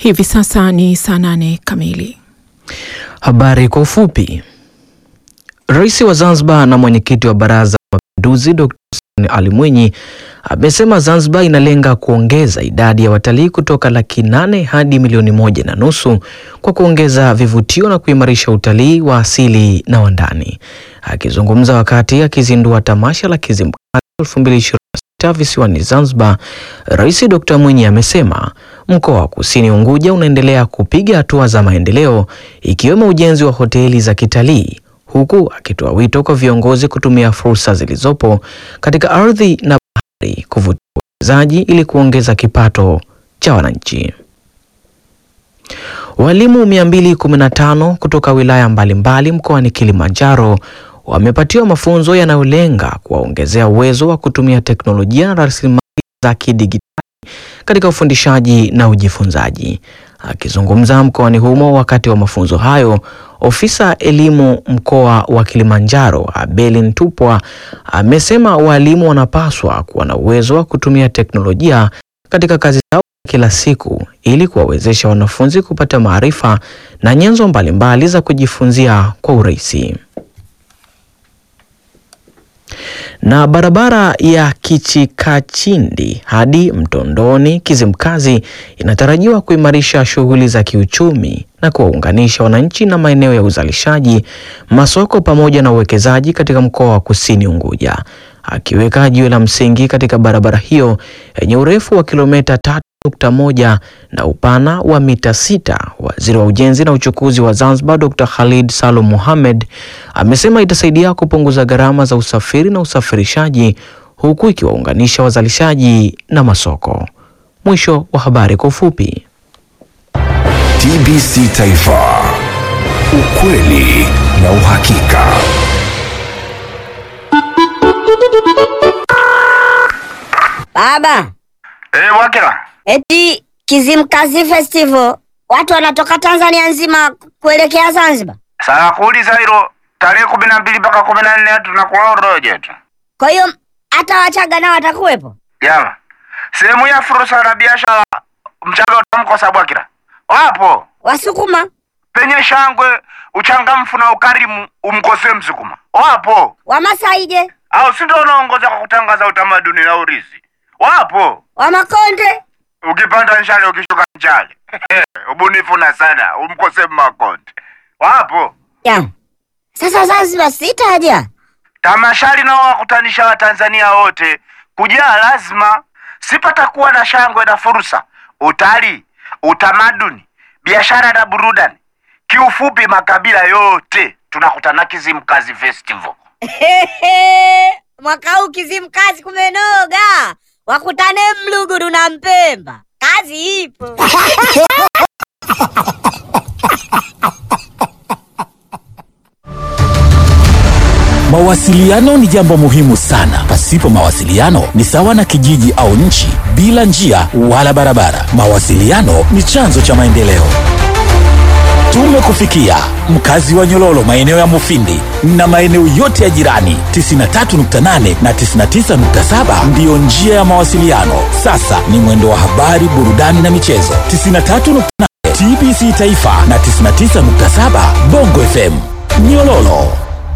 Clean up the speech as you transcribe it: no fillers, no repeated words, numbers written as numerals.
Hivi sasa ni saa 8 kamili. Habari kwa ufupi. Rais wa Zanzibar na mwenyekiti wa Baraza la Mapinduzi Dr. Ali Mwinyi amesema Zanzibar inalenga kuongeza idadi ya watalii kutoka 800,000 hadi 1,500,000 kwa kuongeza vivutio na kuimarisha utalii wa asili na wa ndani. Akizungumza wakati akizindua tamasha la Kizimkazi 2026 visiwani Zanzibar, Rais Dr. Mwinyi amesema mkoa wa Kusini Unguja unaendelea kupiga hatua za maendeleo ikiwemo ujenzi wa hoteli za kitalii, huku akitoa wito kwa viongozi kutumia fursa zilizopo katika ardhi na bahari kuvutia wawekezaji ili kuongeza kipato cha wananchi. Walimu 215 kutoka wilaya mbalimbali mkoani Kilimanjaro wamepatiwa mafunzo yanayolenga kuwaongezea uwezo wa kutumia teknolojia na rasilimali za kidigitali katika ufundishaji na ujifunzaji. Akizungumza mkoani humo wakati wa mafunzo hayo, ofisa elimu mkoa wa Kilimanjaro Abeli Ntupwa amesema walimu wanapaswa kuwa na uwezo wa kutumia teknolojia katika kazi zao kila siku ili kuwawezesha wanafunzi kupata maarifa na nyenzo mbalimbali za kujifunzia kwa urahisi. Na barabara ya Kichikachindi hadi Mtondoni Kizimkazi inatarajiwa kuimarisha shughuli za kiuchumi na kuwaunganisha wananchi na maeneo ya uzalishaji, masoko pamoja na uwekezaji katika mkoa wa Kusini Unguja. Akiweka jiwe la msingi katika barabara hiyo yenye urefu wa kilomita 3.1 na upana wa mita 6, Waziri wa Ujenzi na Uchukuzi wa Zanzibar Dr. Khalid Salum Mohamed amesema itasaidia kupunguza gharama za usafiri na usafirishaji huku ikiwaunganisha wazalishaji na masoko. Mwisho wa habari kwa ufupi. TBC Taifa, ukweli na uhakika. Baba. Wakila. Eti Kizimkazi Festival watu wanatoka Tanzania nzima kuelekea Zanzibar. Sasa kuuliza hilo, tarehe 12 mpaka 14 tunakula roje tu. Kwa hiyo hata Wachaga nao watakuwepo? Jama. Sehemu ya fursa na biashara Mchaga utamkosa Bwakila. Wapo. Wasukuma Penye shangwe, uchangamfu na ukarimu umkose Msukuma. Wapo. Wamasai je? Au si ndio unaongoza kwa kutangaza utamaduni na urithi? Wapo. Wamakonde? Ukipanda nchale ukishuka nchale. Ubunifu na sana umkose Makonde. Wapo. Ya. Sasa Zanzibar sitaja. Tamashari na wakutanisha Watanzania wote. Kujaa lazima. Sipata kuwa na shangwe na fursa. Utalii, utamaduni, biashara na burudani. Kiufupi makabila yote tunakutana Kizimkazi Festival. Mwaka huu Kizimkazi kumenoga. Wakutane Mluguru na Mpemba. Kazi ipo. Mawasiliano ni jambo muhimu sana. Pasipo mawasiliano ni sawa na kijiji au nchi bila njia wala barabara. Mawasiliano ni chanzo cha maendeleo. Tumekufikia mkazi wa Nyololo, maeneo ya Mufindi na maeneo yote ya jirani. 93.8 na 99.7 ndiyo njia ya mawasiliano. Sasa ni mwendo wa habari, burudani na michezo. 93.8 TBC Taifa na 99.7 Bongo FM Nyololo.